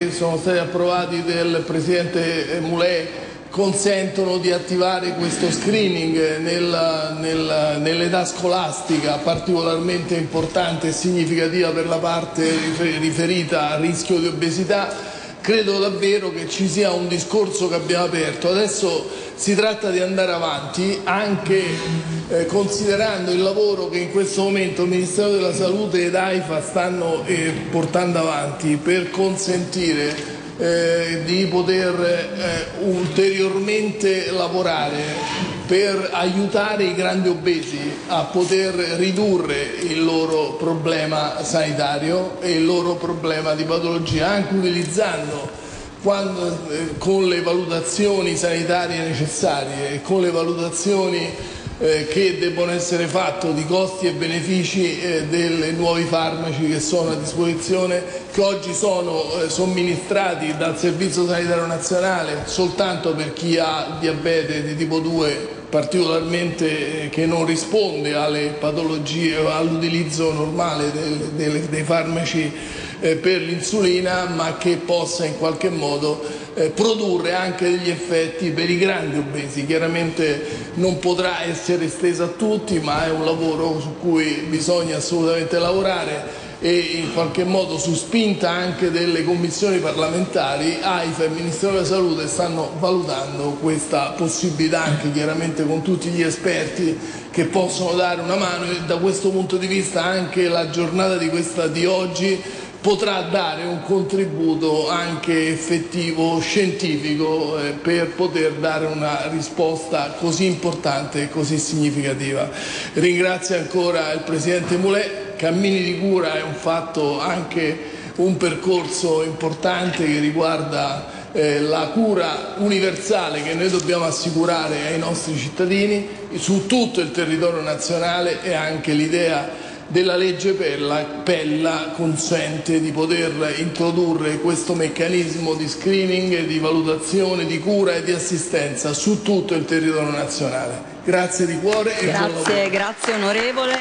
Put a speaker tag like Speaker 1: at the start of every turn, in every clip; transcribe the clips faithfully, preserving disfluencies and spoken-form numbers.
Speaker 1: che sono stati approvati del Presidente Mulè consentono di attivare questo screening nel, nel, nell'età scolastica, particolarmente importante e significativa per la parte riferita al rischio di obesità. Credo davvero che ci sia un discorso che abbiamo aperto. Adesso si tratta di andare avanti anche eh, considerando il lavoro che in questo momento il Ministero della Salute ed AIFA stanno eh, portando avanti per consentire Eh, di poter eh, ulteriormente lavorare per aiutare i grandi obesi a poter ridurre il loro problema sanitario e il loro problema di patologia, anche utilizzando quando, eh, con le valutazioni sanitarie necessarie e con le valutazioni Eh, che debbono essere fatte di costi e benefici eh, dei nuovi farmaci che sono a disposizione, che oggi sono eh, somministrati dal Servizio Sanitario Nazionale soltanto per chi ha diabete di tipo due particolarmente eh, che non risponde alle patologie o all'utilizzo normale del, del, dei farmaci eh, per l'insulina, ma che possa in qualche modo eh, produrre anche degli effetti per i grandi obesi. Chiaramente non potrà essere estesa a tutti, ma è un lavoro su cui bisogna assolutamente lavorare e in qualche modo su spinta anche delle commissioni parlamentari AIFA e Ministero della Salute stanno valutando questa possibilità, anche chiaramente con tutti gli esperti che possono dare una mano, e da questo punto di vista anche la giornata di questa di oggi potrà dare un contributo anche effettivo, scientifico, eh, per poter dare una risposta così importante e così significativa. Ringrazio ancora il Presidente Mulè. Cammini di cura è un fatto, anche un percorso importante che riguarda eh, la cura universale che noi dobbiamo assicurare ai nostri cittadini su tutto il territorio nazionale, e anche l'idea della legge Pella, Pella consente di poter introdurre questo meccanismo di screening, di valutazione, di cura e di assistenza su tutto il territorio nazionale. Grazie di cuore e buon lavoro.
Speaker 2: Grazie, grazie onorevole.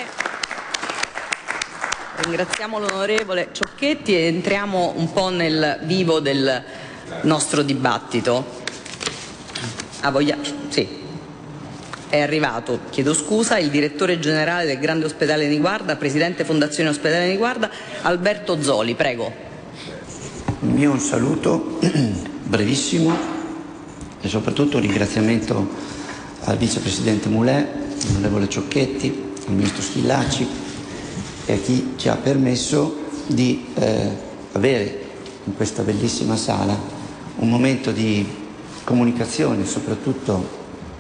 Speaker 2: Ringraziamo l'onorevole Ciocchetti e entriamo un po' nel vivo del nostro dibattito. Ah, voglia... Sì. È arrivato, chiedo scusa, il direttore generale del Grande Ospedale Niguarda, presidente Fondazione Ospedale Niguarda, Alberto Zoli, prego.
Speaker 3: Il mio un saluto brevissimo e soprattutto un ringraziamento al vicepresidente Mulè, all'onorevole Ciocchetti, al ministro Schillaci e a chi ci ha permesso di eh, avere in questa bellissima sala un momento di comunicazione, soprattutto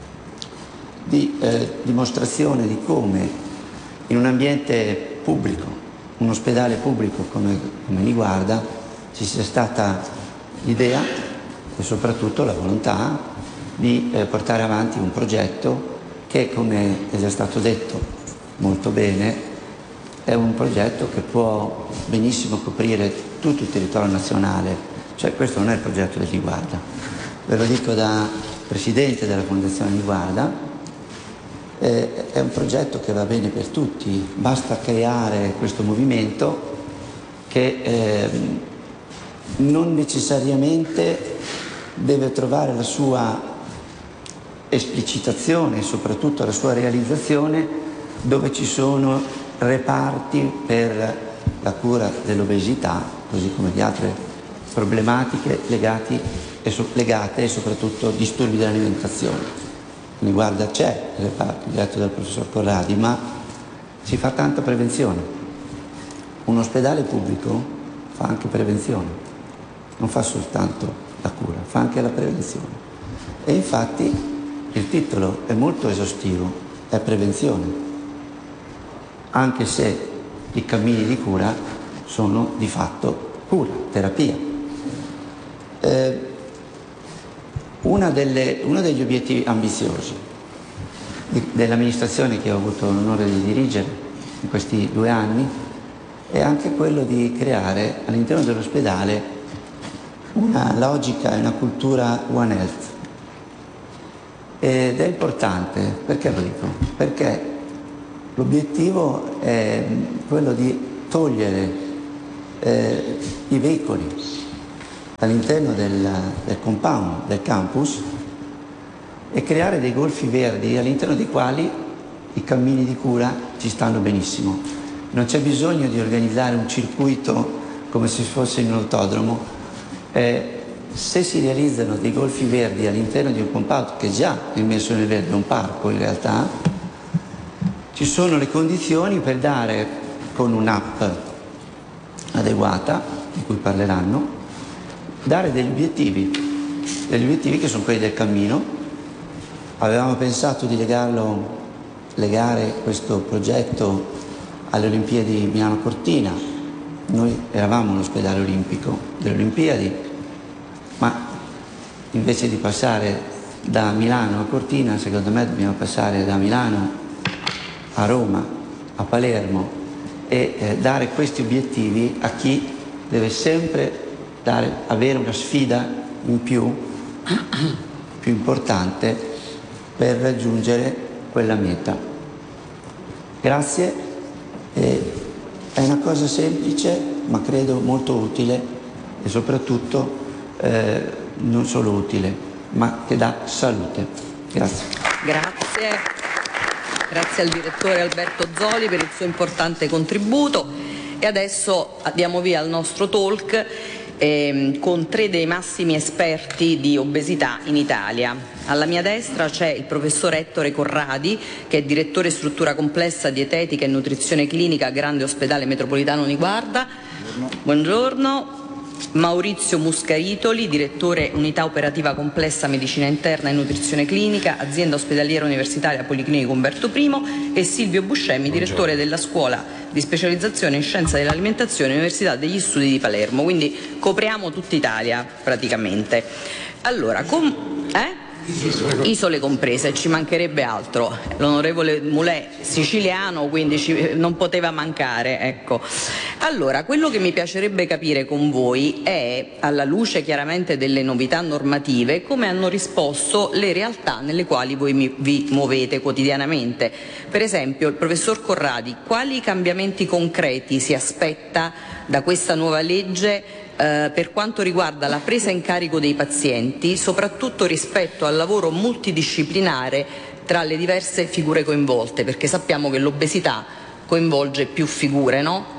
Speaker 3: di eh, dimostrazione di come in un ambiente pubblico, un ospedale pubblico come, come Niguarda, ci sia stata l'idea e soprattutto la volontà di eh, portare avanti un progetto che, come è già stato detto molto bene, è un progetto che può benissimo coprire tutto il territorio nazionale. Cioè, questo non è il progetto del Niguarda, ve lo dico da presidente della Fondazione Niguarda. Eh, è un progetto che va bene per tutti, basta creare questo movimento che eh, non necessariamente deve trovare la sua esplicitazione e soprattutto la sua realizzazione dove ci sono reparti per la cura dell'obesità, così come di altre problematiche legati e so- legate e soprattutto disturbi dell'alimentazione. Niguarda c'è il reparto diretto dal professor Corradi, ma si fa tanta prevenzione. Un ospedale pubblico fa anche prevenzione, non fa soltanto la cura, fa anche la prevenzione. E infatti il titolo è molto esaustivo, è prevenzione, anche se i cammini di cura sono di fatto cura, terapia. Eh, Una delle, uno degli obiettivi ambiziosi di, dell'amministrazione che ho avuto l'onore di dirigere in questi due anni è anche quello di creare all'interno dell'ospedale una logica e una cultura One Health. Ed è importante, perché lo dico? Perché l'obiettivo è quello di togliere eh, i veicoli all'interno del, del compound, del campus, e creare dei golfi verdi all'interno dei quali i cammini di cura ci stanno benissimo. Non c'è bisogno di organizzare un circuito come se fosse in un autodromo. Eh, se si realizzano dei golfi verdi all'interno di un compound che già è messo nel verde, è un parco in realtà, ci sono le condizioni per dare, con un'app adeguata, di cui parleranno, dare degli obiettivi, degli obiettivi che sono quelli del cammino. Avevamo pensato di legarlo, legare questo progetto alle Olimpiadi Milano Cortina. Noi eravamo l'ospedale olimpico delle Olimpiadi, ma invece di passare da Milano a Cortina, secondo me dobbiamo passare da Milano a Roma, a Palermo, e eh, dare questi obiettivi a chi deve sempre dare, avere una sfida in più, più importante per raggiungere quella meta. Grazie, eh, è una cosa semplice ma credo molto utile e soprattutto eh, non solo utile ma che dà salute. Grazie.
Speaker 2: Grazie. Grazie al direttore Alberto Zoli per il suo importante contributo e adesso diamo via al nostro talk eh, con tre dei massimi esperti di obesità in Italia. Alla mia destra c'è il professor Ettore Corradi, che è direttore struttura complessa dietetica e nutrizione clinica a Grande Ospedale Metropolitano Niguarda. Buongiorno. Buongiorno. Maurizio Muscaritoli, direttore unità operativa complessa medicina interna e nutrizione clinica, azienda ospedaliera universitaria Policlinico Umberto Primo, e Silvio Buscemi, direttore della scuola di specializzazione in scienza dell'alimentazione Università degli Studi di Palermo. Quindi copriamo tutta Italia praticamente. Allora, com- eh? Isole comprese, ci mancherebbe altro. L'onorevole Mulè siciliano, quindi ci, non poteva mancare, ecco. Allora, quello che mi piacerebbe capire con voi è, alla luce chiaramente delle novità normative, come hanno risposto le realtà nelle quali voi mi, vi muovete quotidianamente. Per esempio, il professor Corradi, quali cambiamenti concreti si aspetta da questa nuova legge eh, per quanto riguarda la presa in carico dei pazienti, soprattutto rispetto al lavoro multidisciplinare tra le diverse figure coinvolte, perché sappiamo che l'obesità coinvolge più figure, no?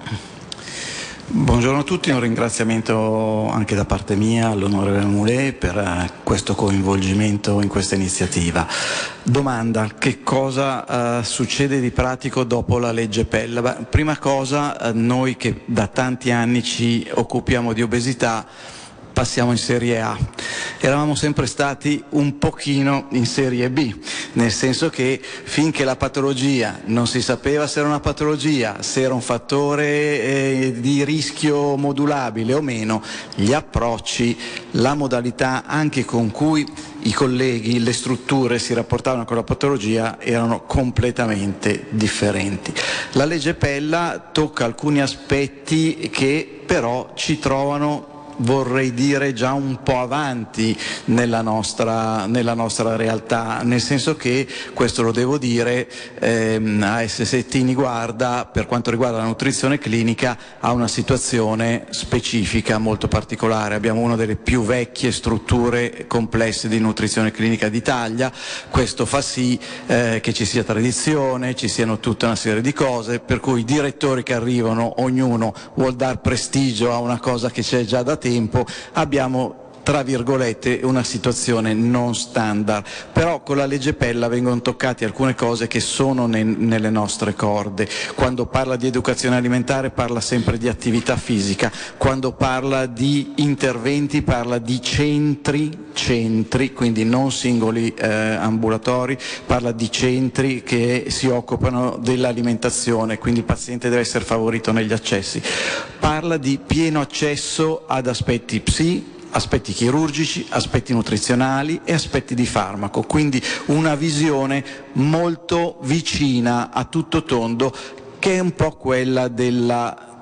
Speaker 4: Buongiorno a tutti, un ringraziamento anche da parte mia all'onorevole Mulè per questo coinvolgimento in questa iniziativa. Domanda: che cosa uh, succede di pratico dopo la legge Pella? Beh, prima cosa, uh, noi che da tanti anni ci occupiamo di obesità passiamo in serie A. Eravamo sempre stati un pochino in serie B, nel senso che finché la patologia non si sapeva se era una patologia, se era un fattore eh, di rischio modulabile o meno, gli approcci, la modalità anche con cui i colleghi, le strutture si rapportavano con la patologia erano completamente differenti. La legge Pella tocca alcuni aspetti che però ci trovano, vorrei dire, già un po' avanti nella nostra, nella nostra realtà, nel senso che, questo lo devo dire, ehm, A S S T Niguarda, per quanto riguarda la nutrizione clinica, ha una situazione specifica molto particolare. Abbiamo una delle più vecchie strutture complesse di nutrizione clinica d'Italia. Questo fa sì eh, che ci sia tradizione, ci siano tutta una serie di cose, per cui i direttori che arrivano, ognuno vuol dar prestigio a una cosa che c'è già da tempo. Tempo, abbiamo tra virgolette una situazione non standard, però con la legge Pella vengono toccate alcune cose che sono ne, nelle nostre corde. Quando parla di educazione alimentare parla sempre di attività fisica, quando parla di interventi parla di centri, centri, quindi non singoli eh, ambulatori, parla di centri che si occupano dell'alimentazione, quindi il paziente deve essere favorito negli accessi. Parla di pieno accesso ad aspetti psi, aspetti chirurgici, aspetti nutrizionali e aspetti di farmaco, quindi una visione molto vicina a tutto tondo, che è un po' quella della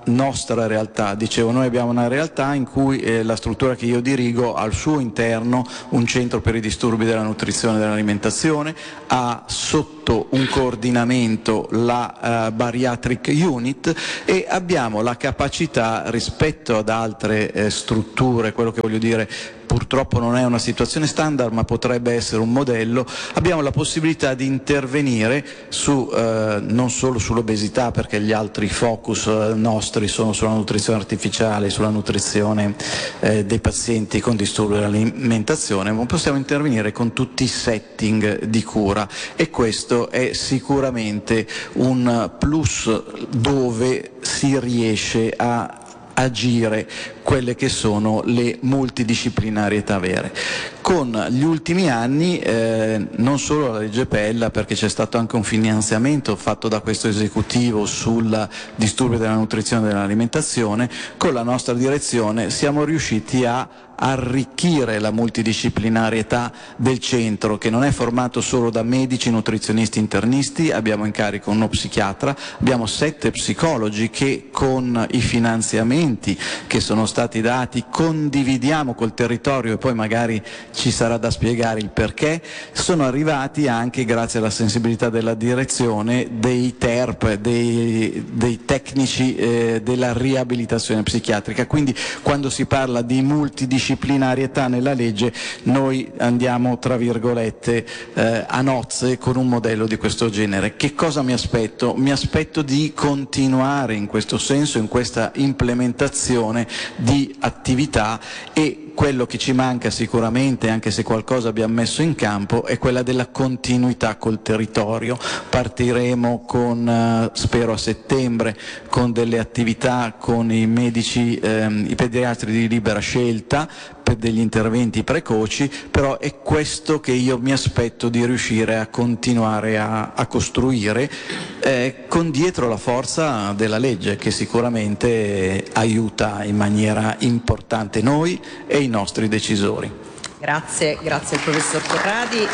Speaker 4: nostra realtà. Dicevo, noi abbiamo una realtà in cui eh, la struttura che io dirigo ha al suo interno un centro per i disturbi della nutrizione e dell'alimentazione, ha sotto un coordinamento la uh, Bariatric Unit, e abbiamo la capacità rispetto ad altre eh, strutture, quello che voglio dire, purtroppo non è una situazione standard ma potrebbe essere un modello, abbiamo la possibilità di intervenire su, eh, non solo sull'obesità, perché gli altri focus eh, nostri sono sulla nutrizione artificiale, sulla nutrizione eh, dei pazienti con disturbi dell'alimentazione, ma possiamo intervenire con tutti i setting di cura, e questo è sicuramente un plus dove si riesce a agire quelle che sono le multidisciplinarietà vere. Con gli ultimi anni eh, non solo la legge Pella, perché c'è stato anche un finanziamento fatto da questo esecutivo sul disturbo della nutrizione e dell'alimentazione, con la nostra direzione siamo riusciti a arricchire la multidisciplinarietà del centro, che non è formato solo da medici, nutrizionisti, internisti, abbiamo in carico uno psichiatra, abbiamo sette psicologi che con i finanziamenti che sono stati dati condividiamo col territorio, e poi magari ci sarà da spiegare il perché, sono arrivati anche grazie alla sensibilità della direzione dei T E R P, dei, dei tecnici eh, della riabilitazione psichiatrica. Quindi quando si parla di multidisciplinarietà nella legge noi andiamo tra virgolette eh, a nozze con un modello di questo genere. Che cosa mi aspetto? Mi aspetto di continuare in questo senso, in questa implementazione di attività, e quello che ci manca sicuramente, anche se qualcosa abbiamo messo in campo, è quella della continuità col territorio. Partiremo con, spero a settembre, con delle attività con i medici, ehm, i pediatri di libera scelta, per degli interventi precoci, però è questo che io mi aspetto di riuscire a continuare a, a costruire, eh, con dietro la forza della legge, che sicuramente aiuta in maniera importante noi e i nostri decisori.
Speaker 2: Grazie, grazie al professor Corradi.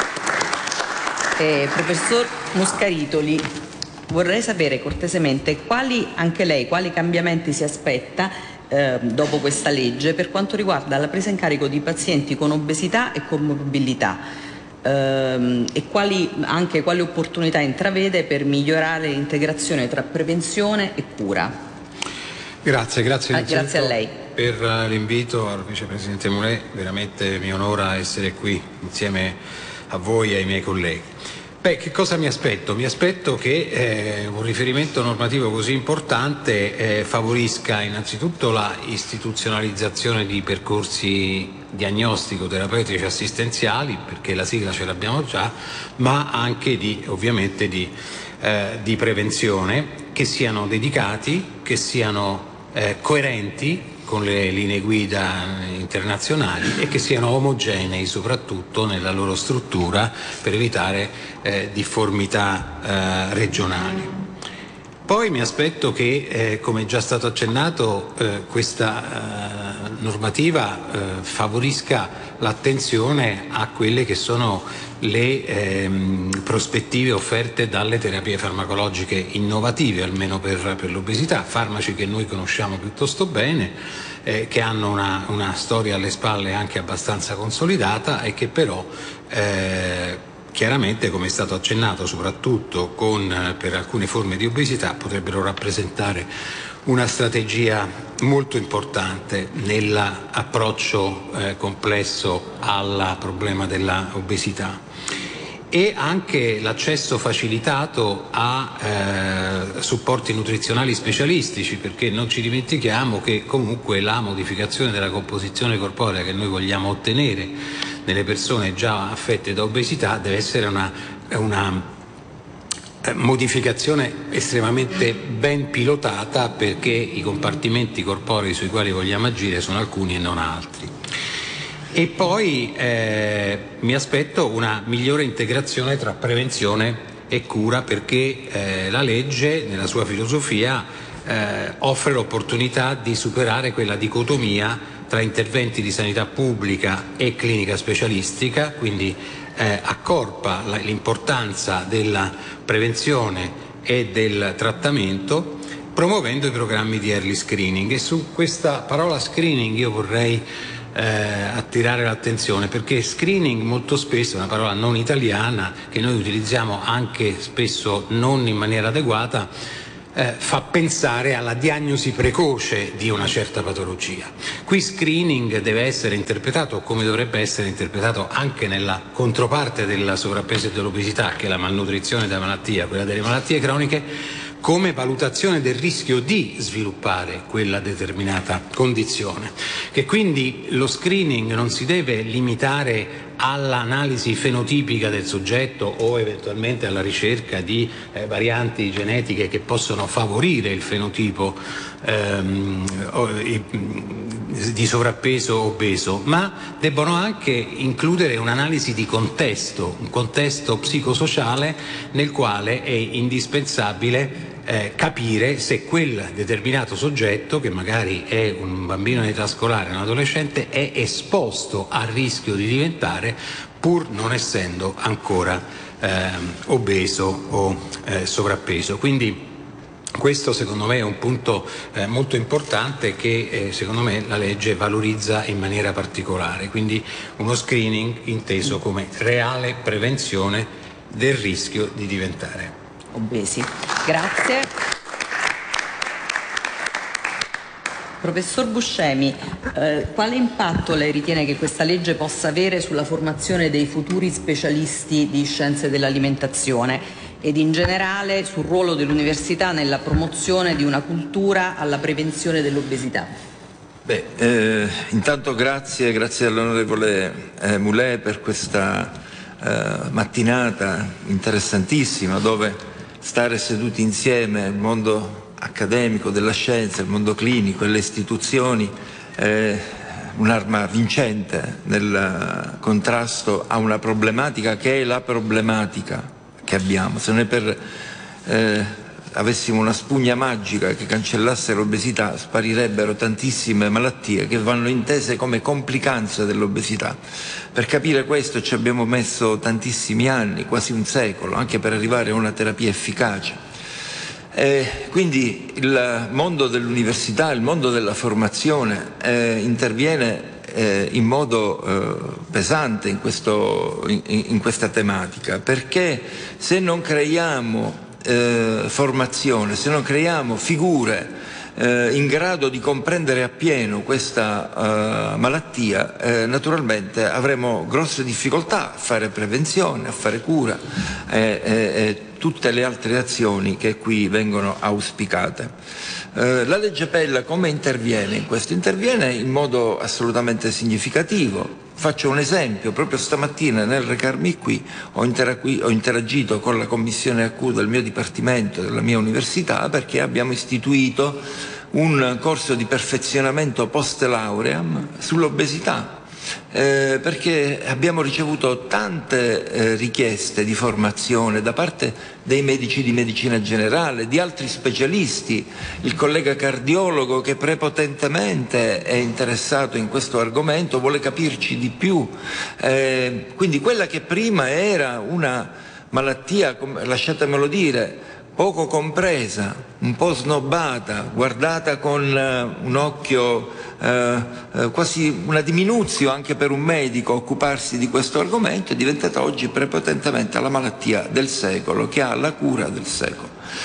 Speaker 2: Eh, professor Moscaritoli, vorrei sapere cortesemente quali, anche lei, quali cambiamenti si aspetta Eh, dopo questa legge per quanto riguarda la presa in carico di pazienti con obesità e con morbilità, ehm, e quali, anche quali opportunità intravede per migliorare l'integrazione tra prevenzione e cura.
Speaker 5: Grazie, grazie,
Speaker 2: ah, grazie a lei
Speaker 5: per l'invito al vicepresidente Mulè, veramente mi onora essere qui insieme a voi e ai miei colleghi. Beh, che cosa mi aspetto? Mi aspetto che eh, un riferimento normativo così importante eh, favorisca innanzitutto la istituzionalizzazione di percorsi diagnostico-terapeutici assistenziali, perché la sigla ce l'abbiamo già, ma anche di, ovviamente di, eh, di prevenzione, che siano dedicati, che siano eh, coerenti con le linee guida internazionali e che siano omogenei soprattutto nella loro struttura per evitare eh, difformità eh, regionali. Poi mi aspetto che, eh, come è già stato accennato, eh, questa eh, normativa eh, favorisca l'attenzione a quelle che sono le ehm, prospettive offerte dalle terapie farmacologiche innovative, almeno per, per l'obesità, farmaci che noi conosciamo piuttosto bene, eh, che hanno una, una storia alle spalle anche abbastanza consolidata e che però eh, chiaramente, come è stato accennato, soprattutto con, per alcune forme di obesità, potrebbero rappresentare una strategia molto importante nell'approccio eh, complesso al problema dell'obesità. E anche l'accesso facilitato a eh, supporti nutrizionali specialistici, perché non ci dimentichiamo che comunque la modificazione della composizione corporea che noi vogliamo ottenere nelle persone già affette da obesità deve essere una, una modificazione estremamente ben pilotata, perché i compartimenti corporei sui quali vogliamo agire sono alcuni e non altri. E poi eh, mi aspetto una migliore integrazione tra prevenzione e cura, perché eh, la legge nella sua filosofia eh, offre l'opportunità di superare quella dicotomia tra interventi di sanità pubblica e clinica specialistica, quindi eh, accorpa la, l'importanza della prevenzione e del trattamento, promuovendo i programmi di early screening. E su questa parola screening io vorrei eh, attirare l'attenzione, perché screening molto spesso è una parola non italiana che noi utilizziamo anche spesso non in maniera adeguata. Eh, fa pensare alla diagnosi precoce di una certa patologia. Qui screening deve essere interpretato, come dovrebbe essere interpretato anche nella controparte del sovrappeso e dell'obesità, che è la malnutrizione della malattia, quella delle malattie croniche, come valutazione del rischio di sviluppare quella determinata condizione. Che quindi lo screening non si deve limitare all'analisi fenotipica del soggetto o eventualmente alla ricerca di eh, varianti genetiche che possono favorire il fenotipo ehm, di sovrappeso obeso, ma debbono anche includere un'analisi di contesto, un contesto psicosociale nel quale è indispensabile Eh, capire se quel determinato soggetto, che magari è un bambino in età scolare, un adolescente, è esposto al rischio di diventare, pur non essendo ancora eh, obeso o eh, sovrappeso. Quindi questo secondo me è un punto eh, molto importante che eh, secondo me la legge valorizza in maniera particolare, quindi uno screening inteso come reale prevenzione del rischio di diventare
Speaker 2: obesi. Grazie. Professor Buscemi, eh, quale impatto lei ritiene che questa legge possa avere sulla formazione dei futuri specialisti di scienze dell'alimentazione ed in generale sul ruolo dell'università nella promozione di una cultura alla prevenzione dell'obesità?
Speaker 6: Beh, eh, intanto grazie, grazie all'onorevole eh, Mulè per questa eh, mattinata interessantissima, dove stare seduti insieme il mondo accademico della scienza, il mondo clinico e le istituzioni è un'arma vincente nel contrasto a una problematica che è la problematica che abbiamo. Se noi per eh, avessimo una spugna magica che cancellasse l'obesità, sparirebbero tantissime malattie che vanno intese come complicanze dell'obesità. Per capire questo ci abbiamo messo tantissimi anni, quasi un secolo, anche per arrivare a una terapia efficace. E quindi il mondo dell'università, il mondo della formazione eh, interviene eh, in modo eh, pesante in, questo, in, in questa tematica, perché se non creiamo Eh, formazione, se non creiamo figure eh, in grado di comprendere appieno questa eh, malattia, eh, naturalmente avremo grosse difficoltà a fare prevenzione, a fare cura e eh, eh, tutte le altre azioni che qui vengono auspicate. Eh, la legge Pella come interviene in questo? Interviene in modo assolutamente significativo. Faccio un esempio: proprio stamattina nel recarmi qui ho, interagui- ho interagito con la commissione A Q del mio dipartimento, della mia università, perché abbiamo istituito un corso di perfezionamento post lauream sull'obesità. Eh, perché abbiamo ricevuto tante eh, richieste di formazione da parte dei medici di medicina generale, di altri specialisti, il collega cardiologo che prepotentemente è interessato in questo argomento, vuole capirci di più. Eh, quindi quella che prima era una malattia, lasciatemelo dire, poco compresa, un po' snobbata, guardata con uh, un occhio, uh, uh, quasi una diminuzione anche per un medico occuparsi di questo argomento, è diventata oggi prepotentemente la malattia del secolo, che ha la cura del secolo.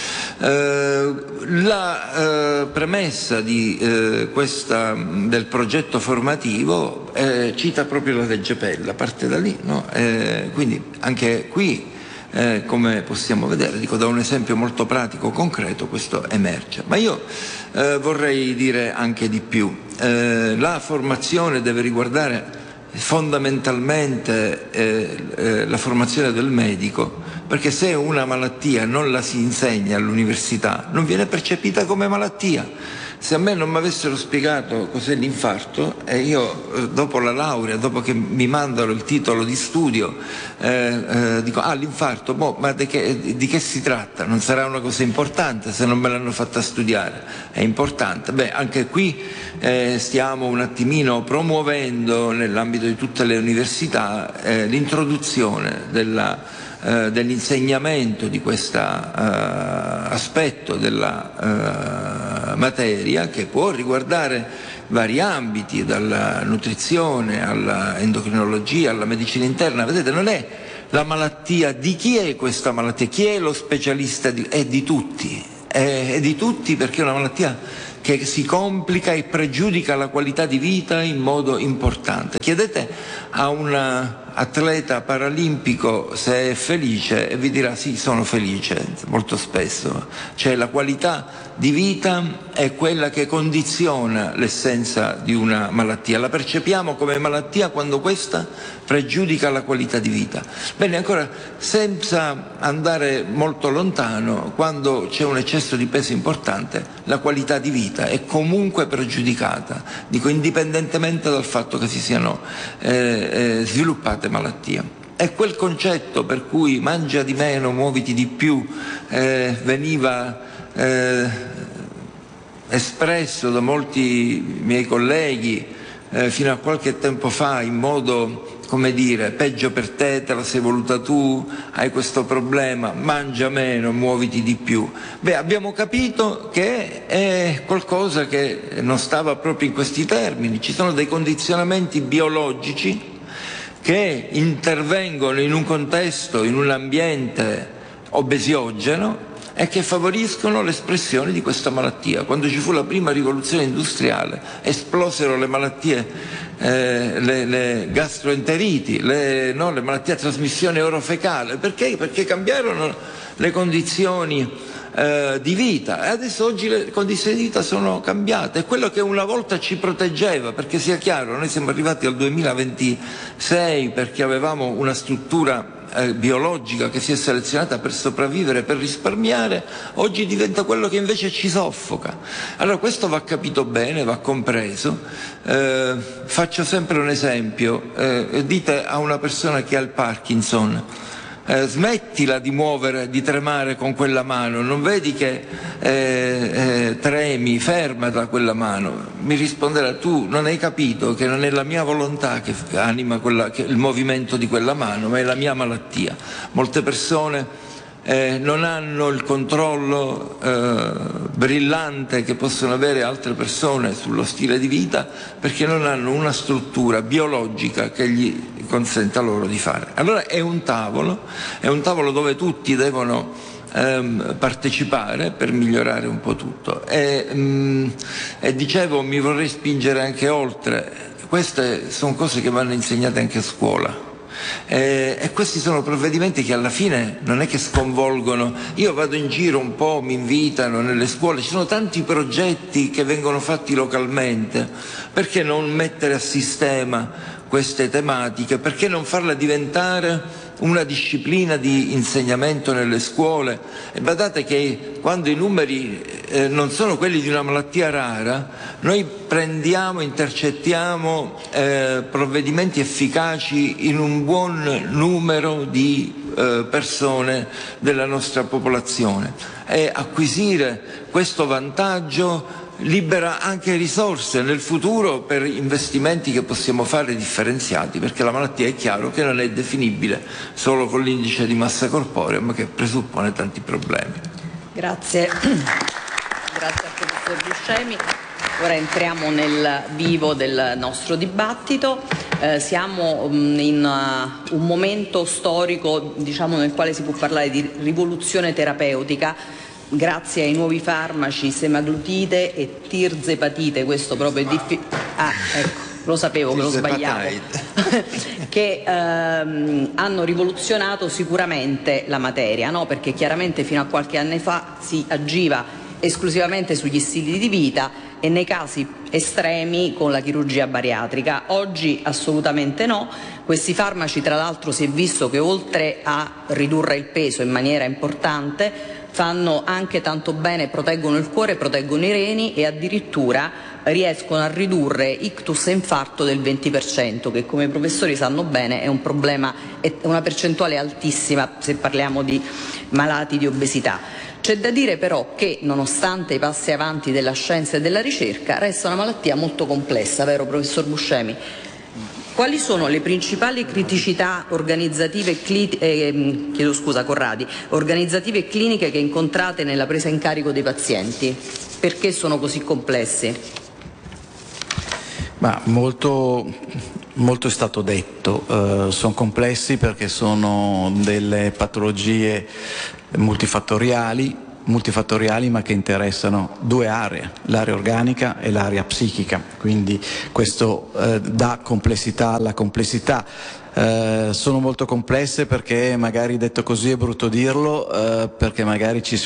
Speaker 6: Uh, la uh, premessa di, uh, questa, del progetto formativo eh, cita proprio la legge Pella, parte da lì, no? Eh, quindi anche qui Eh, come possiamo vedere, dico da un esempio molto pratico, concreto, questo emerge. Ma io eh, vorrei dire anche di più. Eh, la formazione deve riguardare fondamentalmente eh, eh, la formazione del medico, perché se una malattia non la si insegna all'università non viene percepita come malattia. Se a me non mi avessero spiegato cos'è l'infarto, e io dopo la laurea, dopo che mi mandano il titolo di studio, eh, eh, dico, ah, l'infarto, boh, ma di che, di che si tratta? Non sarà una cosa importante se non me l'hanno fatta studiare? È importante. Beh, anche qui eh, stiamo un attimino promuovendo nell'ambito di tutte le università eh, l'introduzione della eh, dell'insegnamento di questo eh, aspetto della eh, materia, che può riguardare vari ambiti, dalla nutrizione all'endocrinologia, alla medicina interna. Vedete, non è la malattia di chi è questa malattia, chi è lo specialista, di, è di tutti, è, è di tutti, perché è una malattia che si complica e pregiudica la qualità di vita in modo importante. Chiedete a un atleta paralimpico se è felice e vi dirà sì, sono felice, molto spesso. Cioè la qualità di vita è quella che condiziona l'essenza di una malattia. La percepiamo come malattia quando questa pregiudica la qualità di vita. Bene, ancora, senza andare molto lontano, quando c'è un eccesso di peso importante, la qualità di vita è comunque pregiudicata, dico indipendentemente dal fatto che si siano eh, eh, sviluppate malattie. È quel concetto per cui mangia di meno, muoviti di più, eh, veniva eh, espresso da molti miei colleghi eh, fino a qualche tempo fa in modo, come dire, peggio per te, te la sei voluta tu, hai questo problema, mangia meno, muoviti di più. Beh, abbiamo capito che è qualcosa che non stava proprio in questi termini. Ci sono dei condizionamenti biologici che intervengono in un contesto, in un ambiente obesiogeno e che favoriscono l'espressione di questa malattia. Quando ci fu la prima rivoluzione industriale esplosero le malattie, eh, le, le gastroenteriti, le, no, le malattie a trasmissione orofecale. Perché? Perché cambiarono le condizioni eh, di vita, e adesso oggi le condizioni di vita sono cambiate. È quello che una volta ci proteggeva, perché sia chiaro, noi siamo arrivati al duemilaventisei perché avevamo una struttura Eh, biologica che si è selezionata per sopravvivere, per risparmiare. Oggi diventa quello che invece ci soffoca. Allora questo va capito bene, va compreso. Eh, faccio sempre un esempio. Eh, dite a una persona che ha il Parkinson: Eh, smettila di muovere, di tremare con quella mano, non vedi che eh, eh, tremi, fermata quella mano. Mi risponderà: tu non hai capito che non è la mia volontà che anima quella, che, il movimento di quella mano, ma è la mia malattia. Molte persone eh, non hanno il controllo eh, brillante che possono avere altre persone sullo stile di vita, perché non hanno una struttura biologica che gli consenta loro di fare. Allora è un tavolo, è un tavolo dove tutti devono ehm, partecipare per migliorare un po' tutto. E, mh, e dicevo, mi vorrei spingere anche oltre. Queste sono cose che vanno insegnate anche a scuola. Eh, e questi sono provvedimenti che alla fine non è che sconvolgono. Io vado in giro un po', mi invitano nelle scuole, ci sono tanti progetti che vengono fatti localmente. Perché non mettere a sistema queste tematiche? Perché non farla diventare una disciplina di insegnamento nelle scuole? E badate che quando i numeri eh, non sono quelli di una malattia rara, noi prendiamo, intercettiamo eh, provvedimenti efficaci in un buon numero di eh, persone della nostra popolazione, e acquisire questo vantaggio libera anche risorse nel futuro per investimenti che possiamo fare differenziati, perché la malattia è chiaro che non è definibile solo con l'indice di massa corporea, ma che presuppone tanti problemi.
Speaker 2: Grazie. Grazie al professor Buscemi. Ora entriamo nel vivo del nostro dibattito. Eh, siamo mh, in uh, un momento storico, diciamo, nel quale si può parlare di rivoluzione terapeutica grazie ai nuovi farmaci semaglutide e tirzepatide. Questo proprio è difficile. Ah, ecco, lo sapevo che lo sbagliavo. che ehm, hanno rivoluzionato sicuramente la materia, no? Perché chiaramente fino a qualche anno fa si agiva esclusivamente sugli stili di vita e nei casi estremi con la chirurgia bariatrica. Oggi assolutamente no. Questi farmaci, tra l'altro, si è visto che oltre a ridurre il peso in maniera importante fanno anche tanto bene, proteggono il cuore, proteggono i reni e addirittura riescono a ridurre ictus e infarto del venti per cento, che come i professori sanno bene è un problema, è una percentuale altissima se parliamo di malati di obesità. C'è da dire però che, nonostante i passi avanti della scienza e della ricerca, resta una malattia molto complessa, vero professor Buscemi? quali sono le principali criticità organizzative e, cli- eh, chiedo scusa, Corradi, organizzative e cliniche che incontrate nella presa in carico dei pazienti? Perché sono così complessi?
Speaker 4: Ma molto, molto è stato detto, uh, sono complessi perché sono delle patologie multifattoriali, multifattoriali ma che interessano due aree, l'area organica e l'area psichica, quindi questo uh, dà complessità alla complessità. Uh, sono molto complesse perché magari detto così è brutto dirlo, uh, perché magari ci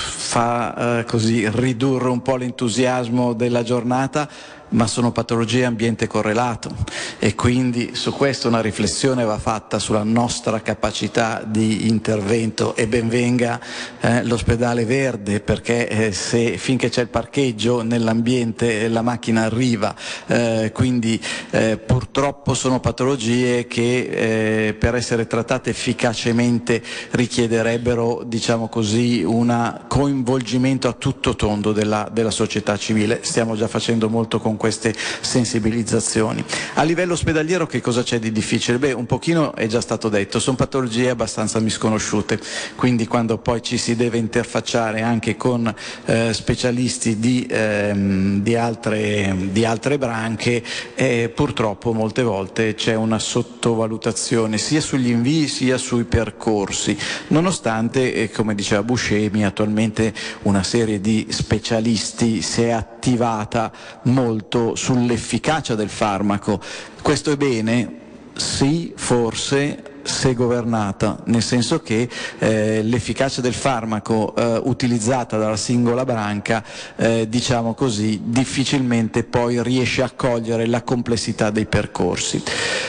Speaker 4: fa uh, così ridurre un po' l'entusiasmo della giornata, ma sono patologie ambiente correlato e quindi su questo una riflessione va fatta sulla nostra capacità di intervento e ben venga eh, l'ospedale verde, perché eh, se finché c'è il parcheggio nell'ambiente la macchina arriva, eh, quindi eh, purtroppo sono patologie che eh, per essere trattate efficacemente richiederebbero, diciamo così, un coinvolgimento a tutto tondo della, della società civile. Stiamo già facendo molto con queste sensibilizzazioni. A livello ospedaliero che cosa c'è di difficile? Beh, un pochino è già stato detto, sono patologie abbastanza misconosciute, quindi quando poi ci si deve interfacciare anche con eh, specialisti di, ehm, di, altre, di altre branche, eh, purtroppo molte volte c'è una sottovalutazione sia sugli invii sia sui percorsi, nonostante, eh, come diceva Buscemi, attualmente una serie di specialisti si è attivata molto sull'efficacia del farmaco. Questo è bene? Sì, forse, se governata, nel senso che eh, l'efficacia del farmaco eh, utilizzata dalla singola branca, eh, diciamo così, difficilmente poi riesce a cogliere la complessità dei percorsi.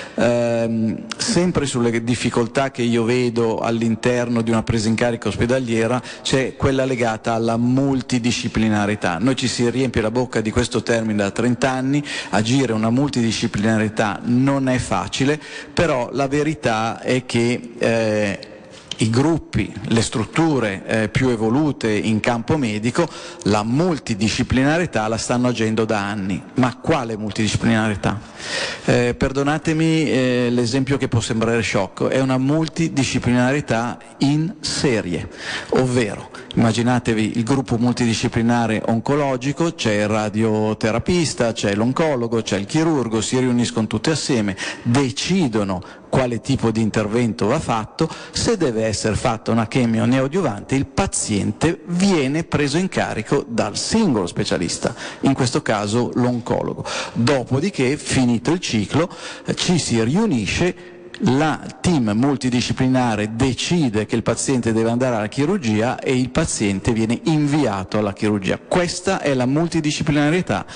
Speaker 4: Eh, sempre sulle difficoltà che io vedo all'interno di una presa in carico ospedaliera c'è quella legata alla multidisciplinarità. Noi ci si riempie la bocca di questo termine da trenta anni, agire una multidisciplinarità non è facile, però la verità è che eh, i gruppi, le strutture eh, più evolute in campo medico, la multidisciplinarità la stanno agendo da anni. Ma quale multidisciplinarità? Eh, perdonatemi eh, l'esempio che può sembrare sciocco, è una multidisciplinarità in serie, ovvero immaginatevi il gruppo multidisciplinare oncologico, c'è il radioterapista, c'è l'oncologo, c'è il chirurgo, si riuniscono tutti assieme, decidono quale tipo di intervento va fatto, se deve essere fatta una chemio neoadiuvante il paziente viene preso in carico dal singolo specialista, in questo caso l'oncologo. Dopodiché, finito il ciclo, ci si riunisce, la team multidisciplinare decide che il paziente deve andare alla chirurgia e il paziente viene inviato alla chirurgia. Questa è la multidisciplinarietà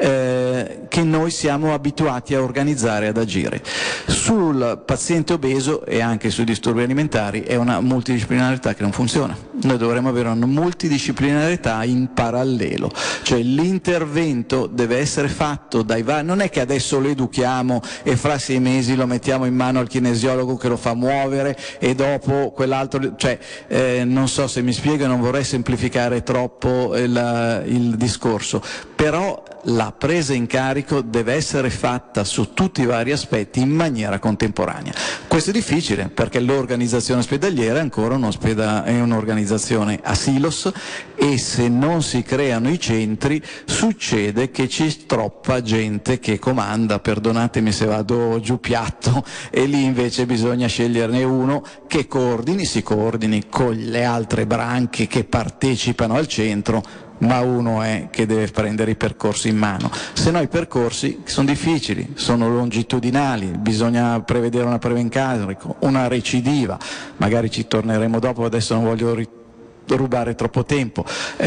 Speaker 4: eh, che noi siamo abituati a organizzare e ad agire. Sul paziente obeso e anche sui disturbi alimentari è una multidisciplinarità che non funziona. Noi dovremmo avere una multidisciplinarità in parallelo, cioè l'intervento deve essere fatto dai vari, non è che adesso lo educhiamo e fra sei mesi lo mettiamo in mano al kinesiologo che lo fa muovere e dopo quell'altro, cioè eh, non so se mi spiego, non vorrei semplificare troppo il, il discorso, però la presa in carico deve essere fatta su tutti i vari aspetti in maniera contemporanea. Questo è difficile perché l'organizzazione ospedaliera è ancora un'ospeda- è un'organizzazione a silos e se non si creano i centri succede che ci troppa gente che comanda, perdonatemi se vado giù piatto, e lì invece bisogna sceglierne uno che coordini, si coordini con le altre branche che partecipano al centro, ma uno è che deve prendere i percorsi in mano, se no i percorsi sono difficili, sono longitudinali, bisogna prevedere una presa in carico, una recidiva, magari ci torneremo dopo, adesso non voglio rit- rubare troppo tempo,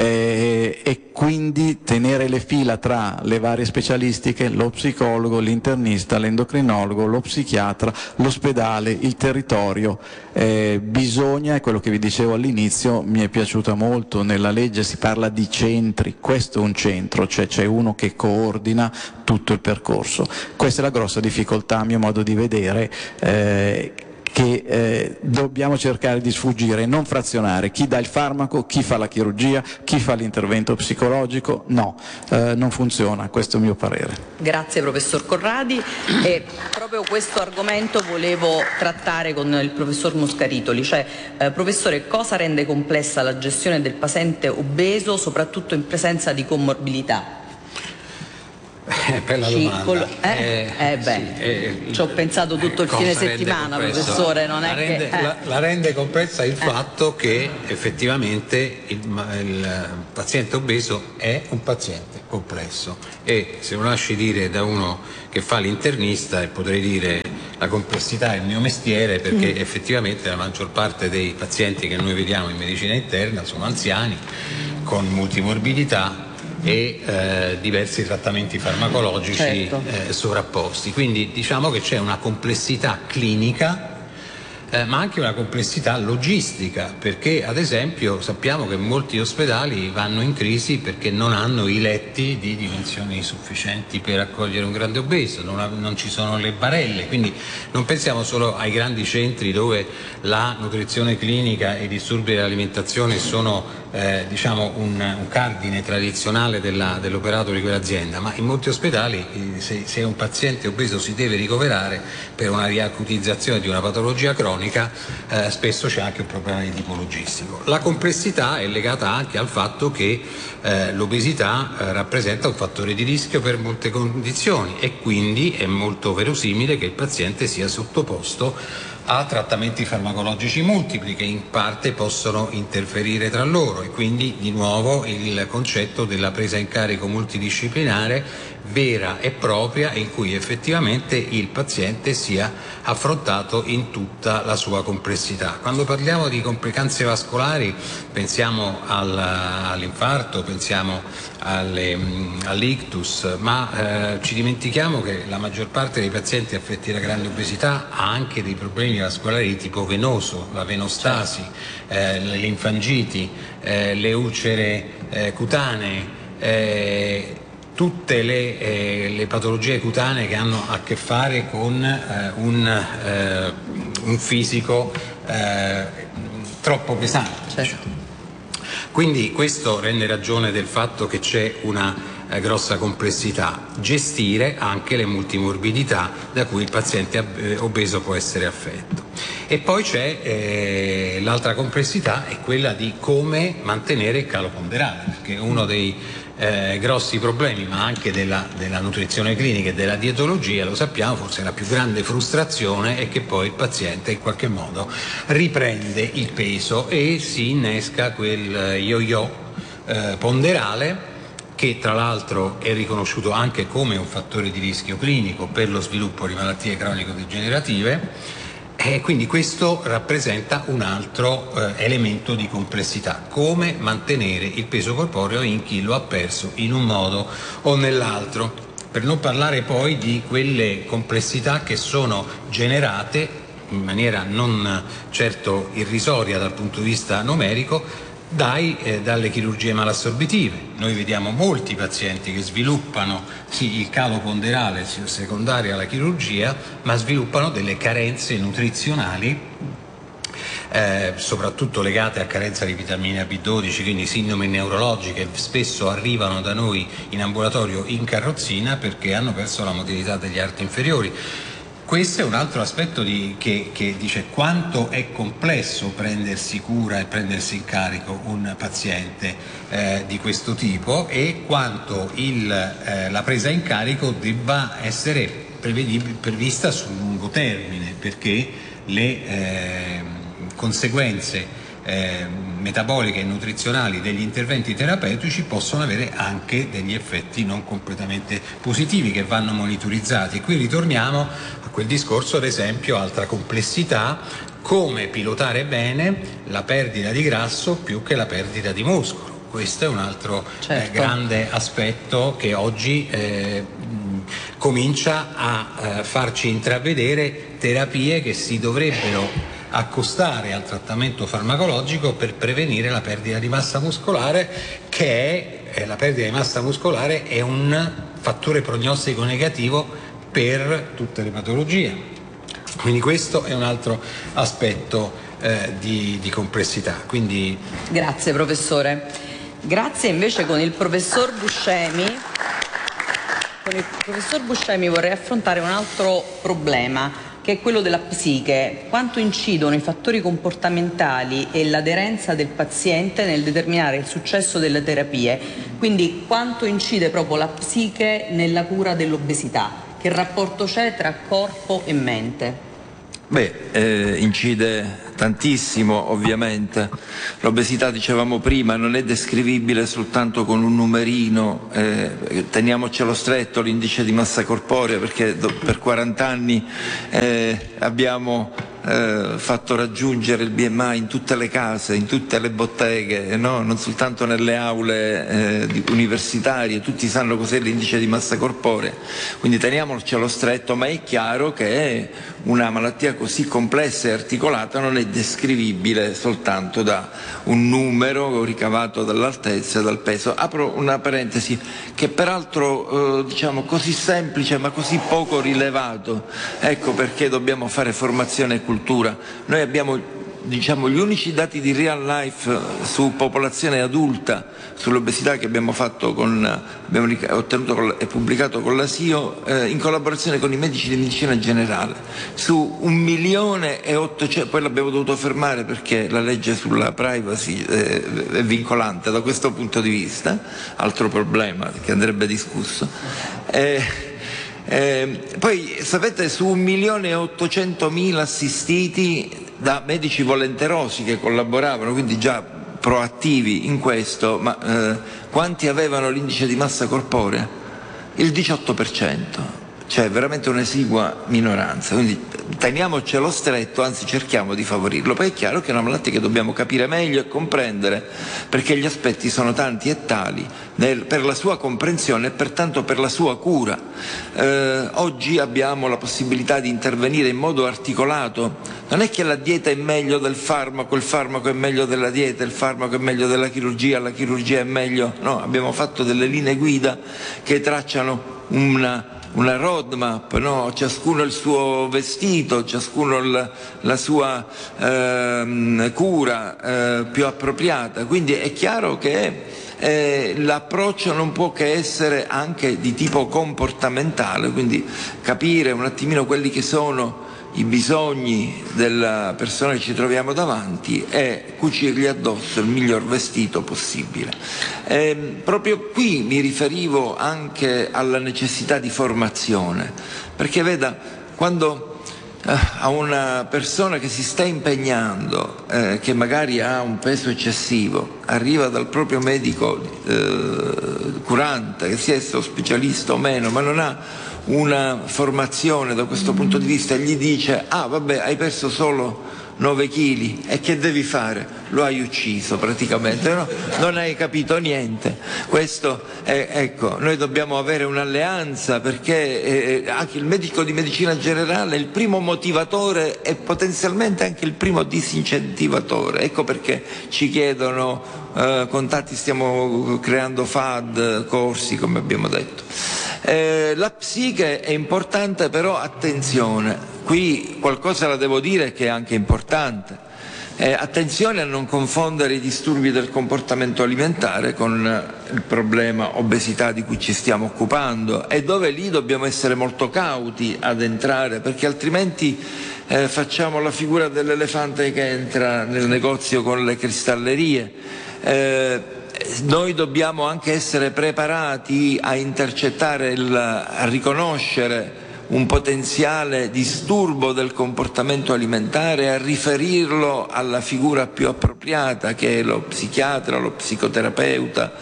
Speaker 4: eh, e quindi tenere le fila tra le varie specialistiche, lo psicologo, l'internista, l'endocrinologo, lo psichiatra, l'ospedale, il territorio, eh, bisogna, è quello che vi dicevo all'inizio, mi è piaciuta molto, nella legge si parla di centri, questo è un centro, cioè c'è uno che coordina tutto il percorso. Questa è la grossa difficoltà a mio modo di vedere, eh, che eh, dobbiamo cercare di sfuggire, non frazionare chi dà il farmaco, chi fa la chirurgia, chi fa l'intervento psicologico. No, eh, non funziona, questo è il mio parere.
Speaker 2: Grazie professor Corradi, e proprio questo argomento volevo trattare con il professor Moscaritoli, cioè eh, professore, cosa rende complessa la gestione del paziente obeso soprattutto in presenza di comorbilità?
Speaker 5: Eh, bella domanda.
Speaker 2: Col... Eh? Eh, beh,
Speaker 5: sì, eh,
Speaker 2: ci ho pensato tutto il fine settimana, professore, non
Speaker 5: la
Speaker 2: è
Speaker 5: rende,
Speaker 2: che... Eh.
Speaker 5: La, la rende complessa il
Speaker 2: eh.
Speaker 5: fatto che effettivamente il, il paziente obeso è un paziente complesso, e se lo lasci dire da uno che fa l'internista, e potrei dire la complessità è il mio mestiere, perché mm. effettivamente la maggior parte dei pazienti che noi vediamo in medicina interna sono anziani con multimorbidità e eh, diversi trattamenti farmacologici, certo. eh, sovrapposti. Quindi diciamo che c'è una complessità clinica, eh, ma anche una complessità logistica, perché ad esempio sappiamo che molti ospedali vanno in crisi perché non hanno i letti di dimensioni sufficienti per accogliere un grande obeso, non, ha, non ci sono le barelle, quindi non pensiamo solo ai grandi centri dove la nutrizione clinica e i disturbi dell'alimentazione sono Eh, diciamo un, un cardine tradizionale della, dell'operato di quell'azienda, ma in molti ospedali eh, se, se un paziente obeso si deve ricoverare per una riacutizzazione di una patologia cronica, eh, spesso c'è anche un problema di tipo logistico. La complessità è legata anche al fatto che eh, l'obesità eh, rappresenta un fattore di rischio per molte condizioni, e quindi è molto verosimile che il paziente sia sottoposto a trattamenti farmacologici multipli che in parte possono interferire tra loro, e quindi di nuovo il concetto della presa in carico multidisciplinare vera e propria, in cui effettivamente il paziente sia affrontato in tutta la sua complessità. Quando parliamo di complicanze vascolari pensiamo al, all'infarto, pensiamo alle, all'ictus, ma eh, ci dimentichiamo che la maggior parte dei pazienti affetti da grande obesità ha anche dei problemi vascolari di tipo venoso, la venostasi, eh, le linfangiti, eh, le ulcere eh, cutanee, eh, tutte le, eh, le patologie cutanee che hanno a che fare con eh, un, eh, un fisico eh, troppo pesante. Certo. Quindi questo rende ragione del fatto che c'è una eh, grossa complessità. Gestire anche le multimorbidità da cui il paziente eh, obeso può essere affetto. E poi c'è eh, l'altra complessità, è quella di come mantenere il calo ponderale, perché uno dei Eh, grossi problemi, ma anche della, della nutrizione clinica e della dietologia, lo sappiamo, forse la più grande frustrazione è che poi il paziente in qualche modo riprende il peso e si innesca quel yo-yo eh, ponderale, che tra l'altro è riconosciuto anche come un fattore di rischio clinico per lo sviluppo di malattie cronico-degenerative. E quindi questo rappresenta un altro eh, elemento di complessità: come mantenere il peso corporeo in chi lo ha perso in un modo o nell'altro, per non parlare poi di quelle complessità che sono generate in maniera non certo irrisoria dal punto di vista numerico dai, eh, dalle chirurgie malassorbitive. Noi vediamo molti pazienti che sviluppano sì il calo ponderale secondario alla chirurgia, ma sviluppano delle carenze nutrizionali, eh, soprattutto legate a carenza di vitamina B dodici, quindi sindromi neurologiche, spesso arrivano da noi in ambulatorio in carrozzina perché hanno perso la motilità degli arti inferiori. Questo è un altro aspetto di, che, che dice quanto è complesso prendersi cura e prendersi in carico un paziente eh, di questo tipo, e quanto il, eh, la presa in carico debba essere prevista sul lungo termine, perché le eh, conseguenze Eh, metaboliche e nutrizionali degli interventi terapeutici possono avere anche degli effetti non completamente positivi che vanno monitorizzati. E qui ritorniamo a quel discorso, ad esempio, altra complessità: come pilotare bene la perdita di grasso più che la perdita di muscolo. Questo è un altro certo. eh, grande aspetto che oggi eh, comincia a eh, farci intravedere terapie che si dovrebbero accostare al trattamento farmacologico per prevenire la perdita di massa muscolare, che è, la perdita di massa muscolare è un fattore prognostico negativo per tutte le patologie. Quindi questo è un altro aspetto eh, di, di complessità. Quindi...
Speaker 2: Grazie professore. Grazie invece con il professor Buscemi. Con il professor Buscemi vorrei affrontare un altro problema, che è quello della psiche. Quanto incidono i fattori comportamentali e l'aderenza del paziente nel determinare il successo delle terapie? Quindi quanto incide proprio la psiche nella cura dell'obesità? Che rapporto c'è tra corpo e mente?
Speaker 6: Beh, eh, incide tantissimo ovviamente. L'obesità, dicevamo prima, non è descrivibile soltanto con un numerino, eh, teniamocelo stretto l'indice di massa corporea, perché do, per quaranta anni eh, abbiamo eh, fatto raggiungere il B M I in tutte le case, in tutte le botteghe, no? Non soltanto nelle aule eh, universitarie, tutti sanno cos'è l'indice di massa corporea, quindi teniamocelo stretto, ma è chiaro che è una malattia così complessa e articolata non è descrivibile soltanto da un numero ricavato dall'altezza e dal peso. Apro una parentesi che peraltro eh, diciamo così semplice ma così poco rilevato, ecco perché dobbiamo fare formazione e cultura. Noi abbiamo diciamo gli unici dati di real life su popolazione adulta sull'obesità che abbiamo fatto con abbiamo ottenuto con, e pubblicato con l'A S I O eh, in collaborazione con i medici di medicina generale su un milione e ottocento, poi l'abbiamo dovuto fermare perché la legge sulla privacy eh, è vincolante da questo punto di vista, altro problema che andrebbe discusso. Eh, Eh, poi sapete, su un milione e ottocentomila assistiti da medici volenterosi che collaboravano, quindi già proattivi in questo, ma eh, quanti avevano l'indice di massa corporea? Il diciotto per cento, cioè veramente un'esigua minoranza, quindi teniamocelo stretto, anzi cerchiamo di favorirlo. Poi è chiaro che è una malattia che dobbiamo capire meglio e comprendere, perché gli aspetti sono tanti e tali nel, per la sua comprensione e pertanto per la sua cura. Eh, oggi abbiamo la possibilità di intervenire in modo articolato. Non è che la dieta è meglio del farmaco, il farmaco è meglio della dieta, il farmaco è meglio della chirurgia, la chirurgia è meglio... No, abbiamo fatto delle linee guida che tracciano una... una roadmap, no? Ciascuno il suo vestito, ciascuno il, la sua eh, cura eh, più appropriata, quindi è chiaro che eh, l'approccio non può che essere anche di tipo comportamentale, quindi capire un attimino quelli che sono i bisogni della persona che ci troviamo davanti e cucirgli addosso il miglior vestito possibile. Eh, proprio qui mi riferivo anche alla necessità di formazione, perché veda, quando eh, a una persona che si sta impegnando, eh, che magari ha un peso eccessivo, arriva dal proprio medico eh, curante, che sia esso specialista o meno, ma non ha una formazione da questo punto di vista, e gli dice: ah vabbè, hai perso solo nove chili e che devi fare? Lo hai ucciso praticamente, no? Non hai capito niente. Questo è, ecco, noi dobbiamo avere un'alleanza, perché eh, anche il medico di medicina generale è il primo motivatore e potenzialmente anche il primo disincentivatore. Ecco perché ci chiedono eh, contatti, stiamo creando F A D, corsi, come abbiamo detto. Eh, la psiche è importante, però attenzione, qui qualcosa la devo dire che è anche importante. Eh, attenzione a non confondere i disturbi del comportamento alimentare con il problema obesità di cui ci stiamo occupando, e dove lì dobbiamo essere molto cauti ad entrare, perché altrimenti eh, facciamo la figura dell'elefante che entra nel negozio con le cristallerie. Eh, Noi dobbiamo anche essere preparati a intercettare, il, a riconoscere un potenziale disturbo del comportamento alimentare e a riferirlo alla figura più appropriata, che è lo psichiatra, lo psicoterapeuta,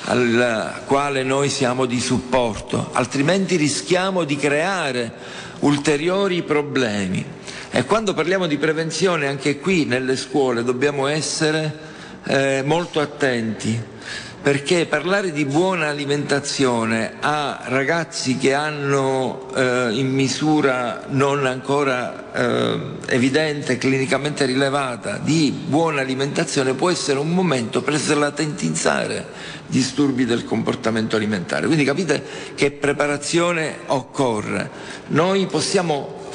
Speaker 6: al quale noi siamo di supporto, altrimenti rischiamo di creare ulteriori problemi. E quando parliamo di prevenzione, anche qui nelle scuole dobbiamo essere eh, molto attenti, perché parlare di buona alimentazione a ragazzi che hanno eh, in misura non ancora eh, evidente, clinicamente rilevata, di buona alimentazione può essere un momento per slatentizzare disturbi del comportamento alimentare. Quindi capite che preparazione occorre. Noi possiamo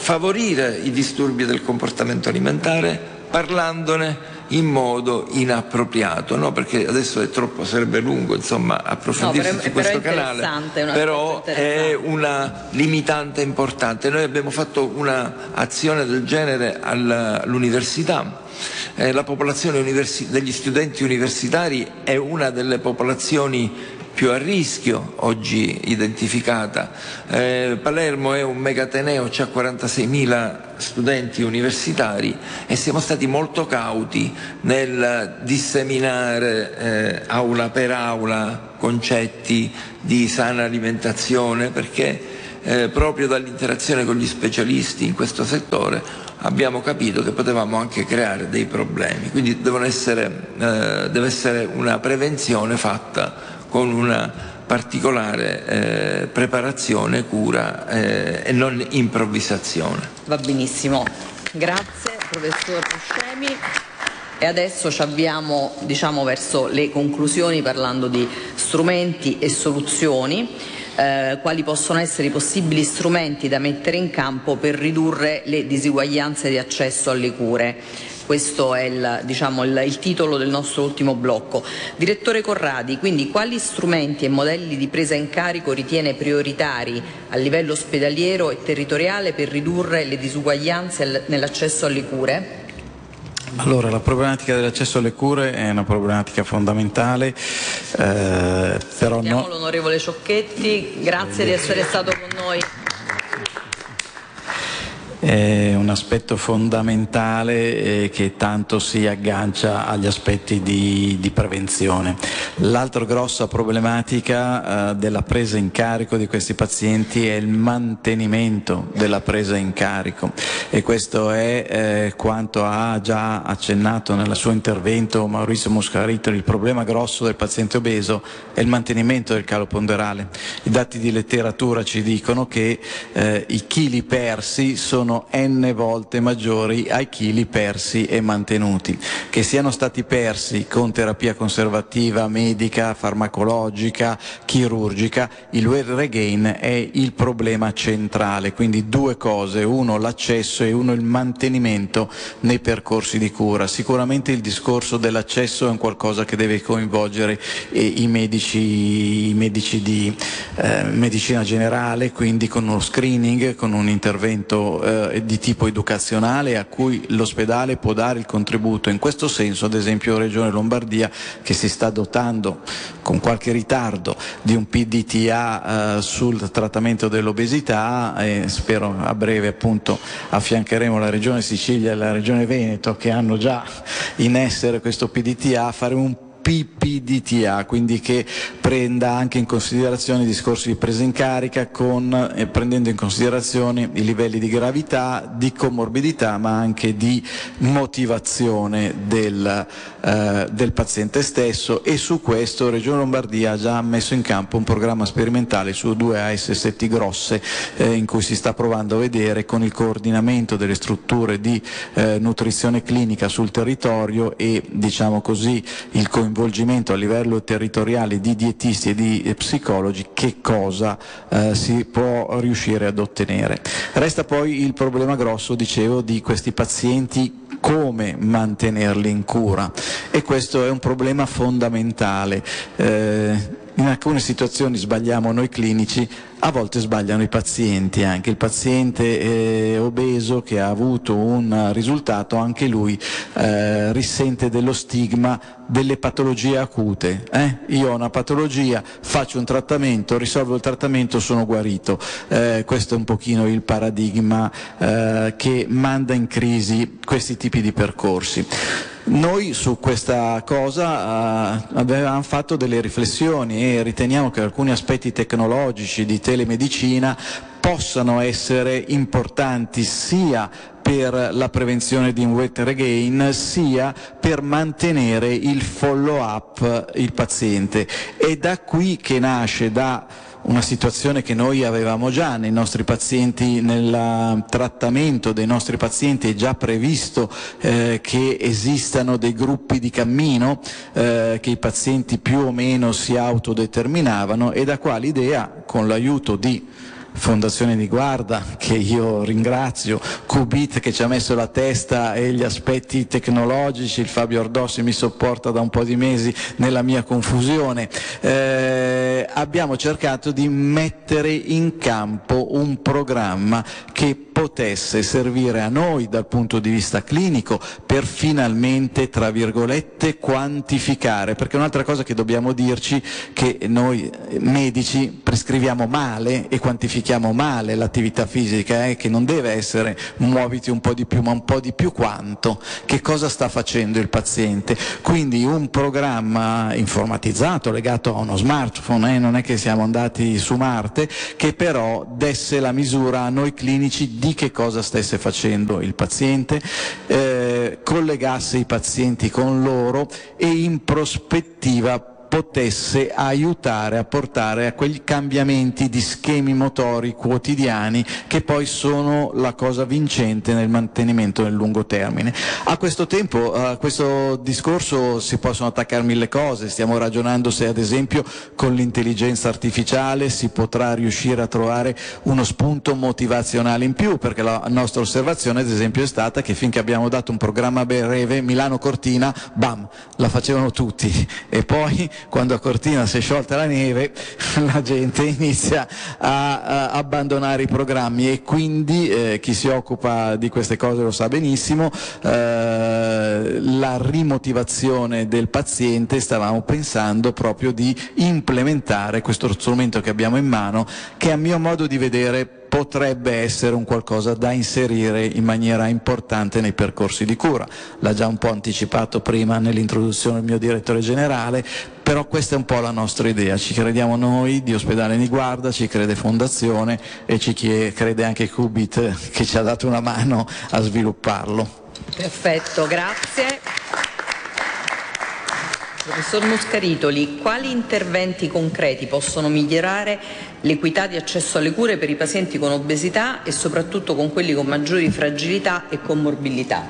Speaker 6: favorire i disturbi del comportamento alimentare parlandone in modo inappropriato, no? Perché adesso è troppo, sarebbe lungo insomma approfondirsi
Speaker 2: no, però,
Speaker 6: su questo
Speaker 2: però
Speaker 6: canale,
Speaker 2: una
Speaker 6: però è una limitante importante. Noi abbiamo fatto un'azione del genere all'università. Eh, la popolazione universi- degli studenti universitari è una delle popolazioni più a rischio oggi identificata. Eh, Palermo è un megateneo, c'ha quarantaseimila studenti universitari e siamo stati molto cauti nel disseminare eh, aula per aula concetti di sana alimentazione, perché eh, proprio dall'interazione con gli specialisti in questo settore abbiamo capito che potevamo anche creare dei problemi. Quindi devono essere, eh, deve essere una prevenzione fatta con una particolare eh, preparazione, cura eh, e non improvvisazione.
Speaker 2: Va benissimo, grazie professor Buscemi. E adesso ci avviamo, diciamo, verso le conclusioni parlando di strumenti e soluzioni. Eh, quali possono essere i possibili strumenti da mettere in campo per ridurre le disuguaglianze di accesso alle cure. Questo è il, diciamo, il, il titolo del nostro ultimo blocco. Direttore Corradi, quindi quali strumenti e modelli di presa in carico ritiene prioritari a livello ospedaliero e territoriale per ridurre le disuguaglianze nell'accesso alle cure?
Speaker 4: Allora, la problematica dell'accesso alle cure è una problematica fondamentale, eh, però
Speaker 2: Sentiamo
Speaker 4: no...
Speaker 2: l'onorevole Ciocchetti, grazie di essere stato con noi.
Speaker 4: È un aspetto fondamentale eh, che tanto si aggancia agli aspetti di, di prevenzione. L'altra grossa problematica eh, della presa in carico di questi pazienti è il mantenimento della presa in carico, e questo è eh, quanto ha già accennato nel suo intervento Maurizio Moscarito. Il problema grosso del paziente obeso è il mantenimento del calo ponderale. I dati di letteratura ci dicono che eh, i chili persi sono n volte maggiori ai chili persi e mantenuti. Che siano stati persi con terapia conservativa, medica, farmacologica, chirurgica, il weight regain è il problema centrale. Quindi due cose: uno l'accesso e uno il mantenimento nei percorsi di cura. Sicuramente il discorso dell'accesso è un qualcosa che deve coinvolgere eh, i medici, i medici di eh, medicina generale, quindi con uno screening, con un intervento eh, di tipo educazionale a cui l'ospedale può dare il contributo. In questo senso, ad esempio, Regione Lombardia, che si sta dotando con qualche ritardo di un P D T A eh, sul trattamento dell'obesità, e spero a breve appunto affiancheremo la Regione Sicilia e la Regione Veneto, che hanno già in essere questo P D T A, a fare un P P D T A, quindi che prenda anche in considerazione i discorsi di presa in carica, con, eh, prendendo in considerazione i livelli di gravità, di comorbidità, ma anche di motivazione del, eh, del paziente stesso. E su questo Regione Lombardia ha già messo in campo un programma sperimentale su due A S S T grosse, eh, in cui si sta provando a vedere, con il coordinamento delle strutture di eh, nutrizione clinica sul territorio e, diciamo così, il coinvolgimento coinvolgimento a livello territoriale di dietisti e di psicologi, che cosa eh, si può riuscire ad ottenere. Resta poi il problema grosso, dicevo, di questi pazienti, come mantenerli in cura, e questo è un problema fondamentale. Eh, in alcune situazioni sbagliamo noi clinici, a volte sbagliano i pazienti. Anche il paziente eh, obeso che ha avuto un risultato, anche lui eh, risente dello stigma delle patologie acute. Eh? Io ho una patologia, faccio un trattamento, risolvo il trattamento, sono guarito. Eh, questo è un pochino il paradigma eh, che manda in crisi questi tipi di percorsi. Noi su questa cosa uh, avevamo fatto delle riflessioni e riteniamo che alcuni aspetti tecnologici di telemedicina possano essere importanti sia per la prevenzione di un weight regain, sia per mantenere il follow up il paziente. È da qui che nasce, da una situazione che noi avevamo già nei nostri pazienti, nel trattamento dei nostri pazienti è già previsto eh, che esistano dei gruppi di cammino eh, che i pazienti più o meno si autodeterminavano, e da qua l'idea, con l'aiuto di Fondazione Niguarda, che io ringrazio, Qubit che ci ha messo la testa e gli aspetti tecnologici, il Fabio Ardossi mi sopporta da un po' di mesi nella mia confusione. Eh, abbiamo cercato di mettere in campo un programma che potesse servire a noi dal punto di vista clinico per finalmente, tra virgolette, quantificare, perché un'altra cosa che dobbiamo dirci che noi medici prescriviamo male e quantifichiamo male l'attività fisica, eh, che non deve essere muoviti un po' di più, ma un po' di più quanto, che cosa sta facendo il paziente. Quindi un programma informatizzato legato a uno smartphone, eh, non è che siamo andati su Marte, che però desse la misura a noi clinici di che cosa stesse facendo il paziente, eh, collegasse i pazienti con loro e in prospettiva potesse aiutare a portare a quegli cambiamenti di schemi motori quotidiani che poi sono la cosa vincente nel mantenimento nel lungo termine. A questo tempo, a questo discorso si possono attaccare mille cose, stiamo ragionando se ad esempio con l'intelligenza artificiale si potrà riuscire a trovare uno spunto motivazionale in più, perché la nostra osservazione ad esempio è stata che finché abbiamo dato un programma breve, Milano-Cortina, bam, la facevano tutti, e poi quando a Cortina si è sciolta la neve la gente inizia a, a abbandonare i programmi, e quindi eh, chi si occupa di queste cose lo sa benissimo, eh, la rimotivazione del paziente, stavamo pensando proprio di implementare questo strumento che abbiamo in mano, che a mio modo di vedere potrebbe essere un qualcosa da inserire in maniera importante nei percorsi di cura. L'ha già un po' anticipato prima nell'introduzione il mio direttore generale, però questa è un po' la nostra idea, ci crediamo noi di Ospedale Niguarda, ci crede Fondazione e ci crede anche Qubit che ci ha dato una mano a svilupparlo.
Speaker 2: Perfetto, grazie. Professor Moscaritoli, quali interventi concreti possono migliorare l'equità di accesso alle cure per i pazienti con obesità e soprattutto con quelli con maggiori fragilità e comorbilità?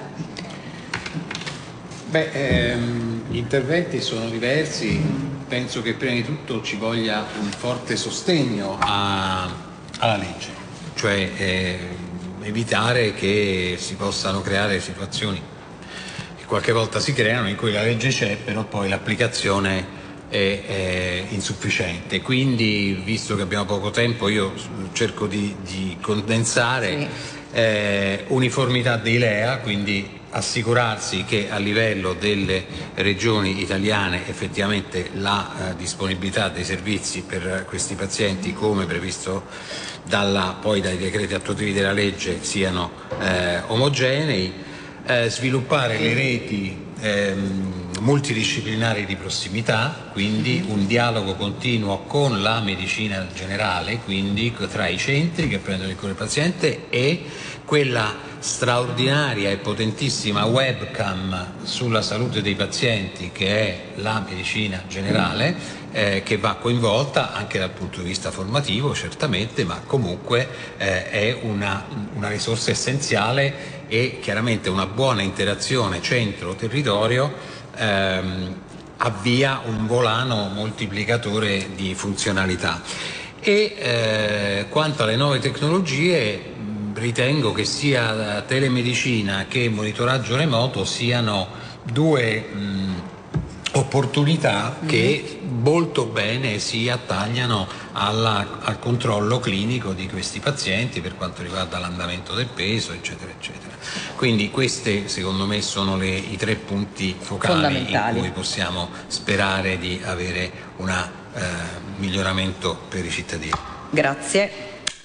Speaker 5: Beh, ehm, gli interventi sono diversi. Penso che prima di tutto ci voglia un forte sostegno a, alla legge, cioè eh, evitare che si possano creare situazioni qualche volta si creano in cui la legge c'è, però poi l'applicazione è, è insufficiente. Quindi, visto che abbiamo poco tempo, io cerco di, di condensare. Sì. eh, uniformità dei L E A, quindi assicurarsi che a livello delle regioni italiane effettivamente la eh, disponibilità dei servizi per questi pazienti, come previsto dalla, poi dai decreti attuativi della legge, siano eh, omogenei. Eh, sviluppare le reti ehm, multidisciplinari di prossimità, quindi un dialogo continuo con la medicina generale, quindi tra i centri che prendono in cura il paziente e quella straordinaria e potentissima webcam sulla salute dei pazienti che è la medicina generale, eh, che va coinvolta anche dal punto di vista formativo certamente, ma comunque eh, è una, una risorsa essenziale, e chiaramente una buona interazione centro-territorio ehm, avvia un volano moltiplicatore di funzionalità. E eh, quanto alle nuove tecnologie, ritengo che sia telemedicina che monitoraggio remoto siano due mh, opportunità mm. che molto bene si attagliano alla, al controllo clinico di questi pazienti per quanto riguarda l'andamento del peso, eccetera, eccetera. Quindi questi, secondo me, sono le, i tre punti focali in cui possiamo sperare di avere un eh, miglioramento per i cittadini.
Speaker 2: Grazie.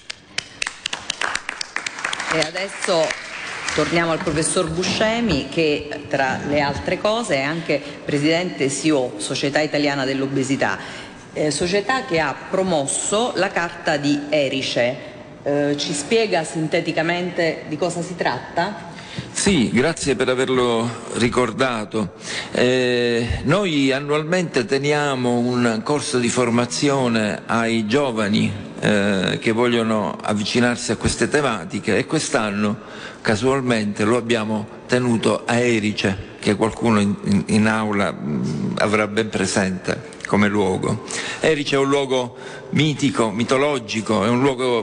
Speaker 2: E adesso torniamo al professor Buscemi, che tra le altre cose è anche presidente S I O, Società Italiana dell'Obesità, eh, società che ha promosso la carta di Erice. Eh, ci spiega sinteticamente di cosa si tratta?
Speaker 6: Sì, grazie per averlo ricordato. Eh, noi annualmente teniamo un corso di formazione ai giovani eh, che vogliono avvicinarsi a queste tematiche, e quest'anno casualmente lo abbiamo tenuto a Erice, che qualcuno in, in, in aula mh, avrà ben presente come luogo. Erice è un luogo mitico, mitologico, è un luogo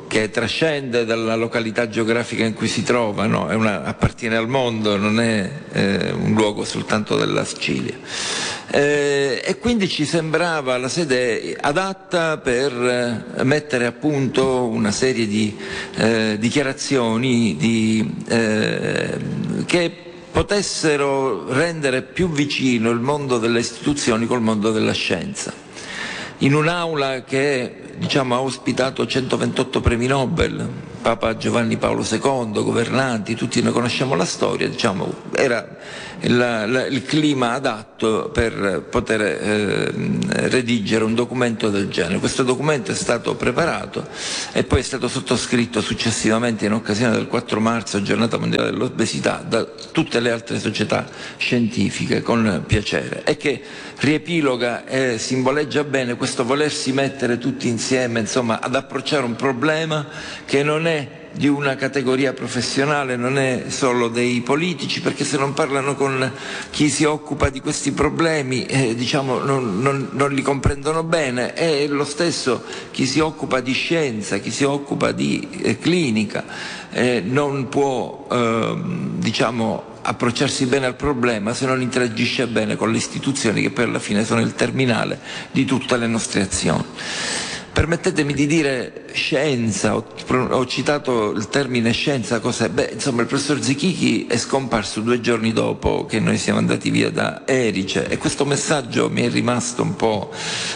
Speaker 6: che trascende dalla località geografica in cui si trova, no? È una, appartiene al mondo, non è eh, un luogo soltanto della Sicilia. Eh, e quindi ci sembrava la sede adatta per eh, mettere a punto una serie di eh, dichiarazioni di, eh, che potessero rendere più vicino il mondo delle istituzioni col mondo della scienza. In un'aula che, diciamo, ha ospitato centoventotto premi Nobel, Papa Giovanni Paolo secondo, governanti, tutti ne conosciamo la storia, diciamo, era il, la, il clima adatto per poter eh, redigere un documento del genere. Questo documento è stato preparato e poi è stato sottoscritto successivamente in occasione del quattro marzo, giornata mondiale dell'obesità, da tutte le altre società scientifiche, con piacere, e che riepiloga e simboleggia bene questo volersi mettere tutti insieme, insomma, ad approcciare un problema che non è di una categoria professionale, non è solo dei politici, perché se non parlano con chi si occupa di questi problemi eh, diciamo non, non, non li comprendono bene, e lo stesso chi si occupa di scienza, chi si occupa di eh, clinica eh, non può eh, diciamo approcciarsi bene al problema se non interagisce bene con le istituzioni, che poi alla fine sono il terminale di tutte le nostre azioni. Permettetemi di dire scienza, ho, ho citato il termine scienza, cos'è? Beh, insomma, il professor Zichichi è scomparso due giorni dopo che noi siamo andati via da Erice, e questo messaggio mi è rimasto un po'.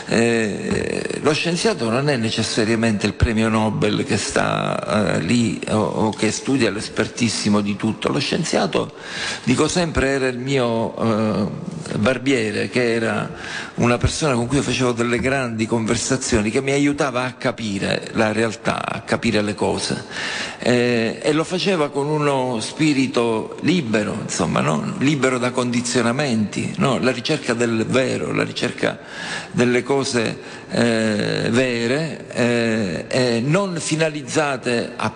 Speaker 6: Eh, lo scienziato non è necessariamente il premio Nobel che sta eh, lì o, o che studia l'espertissimo di tutto. Lo scienziato, dico sempre, era il mio eh, barbiere, che era una persona con cui facevo delle grandi conversazioni, che mi aiutava a capire la realtà, a capire le cose, eh, e lo faceva con uno spirito libero, insomma, no? Libero da condizionamenti, no? La ricerca del vero, la ricerca delle cose eh, vere, eh, eh, non finalizzate a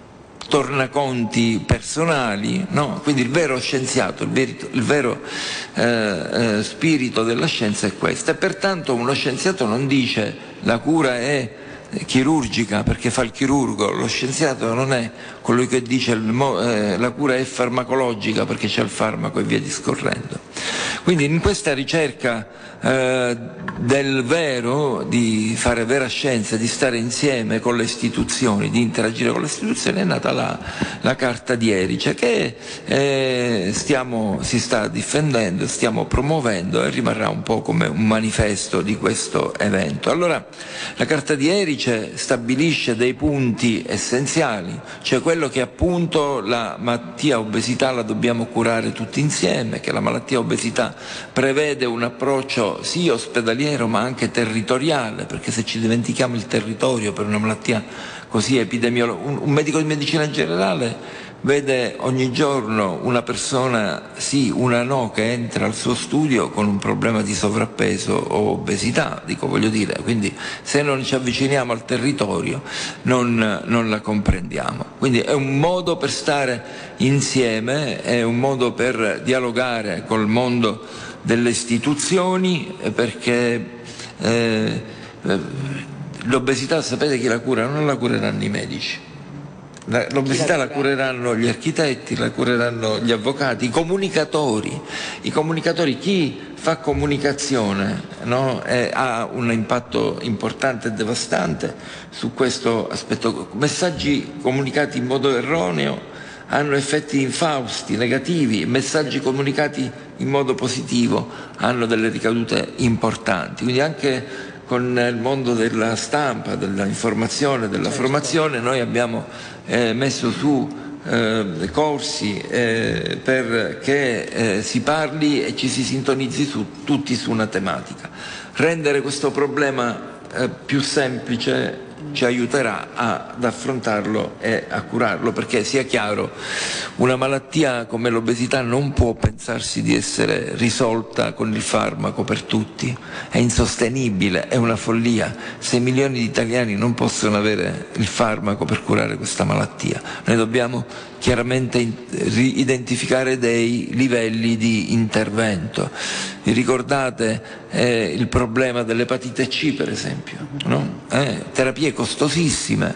Speaker 6: tornaconti personali, no? Quindi il vero scienziato, il, verito, il vero eh, eh, spirito della scienza è questo, e pertanto uno scienziato non dice la cura è chirurgica perché fa il chirurgo, lo scienziato non è colui che dice il, eh, la cura è farmacologica perché c'è il farmaco e via discorrendo. Quindi in questa ricerca eh, del vero, di fare vera scienza, di stare insieme con le istituzioni, di interagire con le istituzioni, è nata la, la Carta di Erice, che eh, stiamo, si sta difendendo, stiamo promuovendo, e rimarrà un po' come un manifesto di questo evento. Allora, la Carta di Erice stabilisce dei punti essenziali, cioè quello che appunto la malattia obesità la dobbiamo curare tutti insieme, che la malattia obesità prevede un approccio sì ospedaliero ma anche territoriale, perché se ci dimentichiamo il territorio per una malattia così epidemiologica, un, un medico di medicina generale vede ogni giorno una persona sì, una no, che entra al suo studio con un problema di sovrappeso o obesità, dico, voglio dire, quindi se non ci avviciniamo al territorio non, non la comprendiamo. Quindi è un modo per stare insieme, è un modo per dialogare col mondo delle istituzioni, perché eh, l'obesità, sapete chi la cura? Non la cureranno i medici. L'obesità la cureranno gli architetti, la cureranno gli avvocati, i comunicatori. I comunicatori, chi fa comunicazione, no? eh, ha un impatto importante e devastante su questo aspetto. Messaggi comunicati in modo erroneo hanno effetti infausti, negativi, messaggi comunicati in modo positivo hanno delle ricadute importanti. Quindi anche con il mondo della stampa, dell'informazione, della formazione, noi abbiamo eh, messo su eh, corsi eh, perché eh, si parli e ci si sintonizzi su, tutti su una tematica. Rendere questo problema eh, più semplice ci aiuterà ad affrontarlo e a curarlo, perché sia chiaro, una malattia come l'obesità non può pensarsi di essere risolta con il farmaco per tutti, è insostenibile, è una follia. sei milioni di italiani non possono avere il farmaco per curare questa malattia. Noi dobbiamo chiaramente identificare dei livelli di intervento. Vi ricordate eh, il problema dell'epatite C, per esempio, no? Eh, terapie costosissime,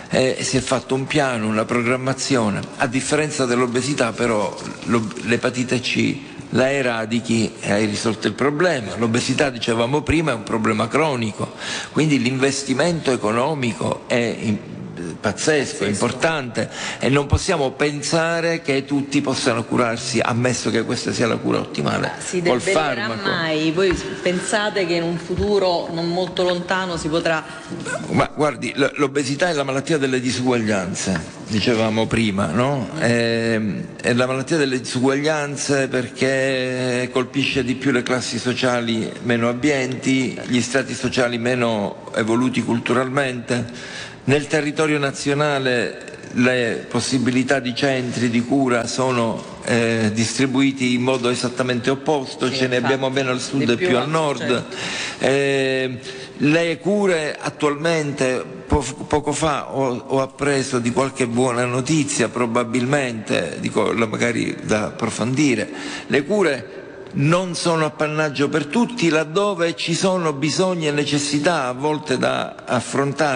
Speaker 6: Eh, si è fatto un piano, una programmazione. A differenza dell'obesità però l'epatite C la eradichi e hai risolto il problema. L'obesità, dicevamo prima, è un problema cronico, quindi l'investimento economico è pazzesco, è importante, e non possiamo pensare che tutti possano curarsi, ammesso che questa sia la cura ottimale,
Speaker 2: si
Speaker 6: col
Speaker 2: debelerà
Speaker 6: farmaco.
Speaker 2: mai? Voi pensate che in un futuro non molto lontano si potrà...
Speaker 6: Ma guardi, l'obesità è la malattia delle disuguaglianze, dicevamo prima, no? È, è la malattia delle disuguaglianze perché colpisce di più le classi sociali meno abbienti, gli strati sociali meno evoluti culturalmente. Nel territorio nazionale le possibilità di centri di cura sono eh, distribuiti in modo esattamente opposto, sì, ce ne abbiamo meno al sud e più, più al nord. Certo. Eh, le cure attualmente, po- poco fa ho, ho appreso di qualche buona notizia, probabilmente, dico, magari da approfondire, le cure non sono appannaggio per tutti, laddove ci sono bisogni e necessità a volte da affrontare